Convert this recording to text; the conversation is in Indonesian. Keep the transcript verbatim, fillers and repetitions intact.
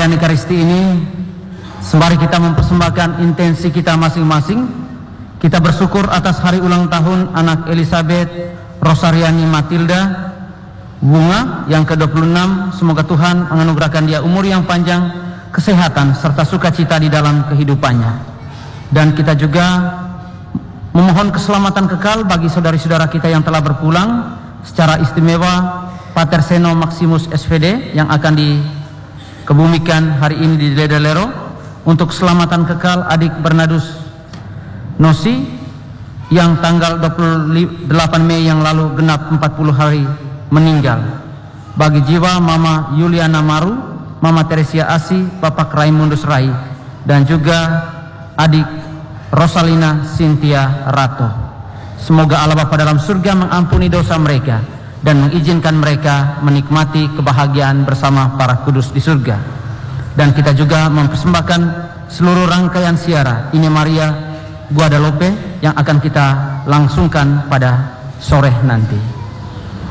melayani Ekaristi ini, sembari kita mempersembahkan intensi kita masing-masing, kita bersyukur atas hari ulang tahun anak Elizabeth Rosariani Matilda Bunga yang ke dua puluh enam. Semoga Tuhan menganugerahkan dia umur yang panjang, kesehatan, serta sukacita di dalam kehidupannya. Dan kita juga memohon keselamatan kekal bagi saudari-saudara kita yang telah berpulang, secara istimewa Pater Seno Maximus S V D yang akan dikebumikan hari ini di Ledelero. Untuk keselamatan kekal adik Bernardus Nosi yang tanggal dua puluh delapan Mei yang lalu genap empat puluh hari meninggal. Bagi jiwa Mama Yuliana Maru, Mama Teresia Asi, Bapak Raimundus Rai, dan juga adik Rosalina Cynthia Rato. Semoga Allah Bapa dalam surga mengampuni dosa mereka dan mengizinkan mereka menikmati kebahagiaan bersama para kudus di surga. Dan kita juga mempersembahkan seluruh rangkaian siara Ine Maria Guadalupe yang akan kita langsungkan pada sore nanti.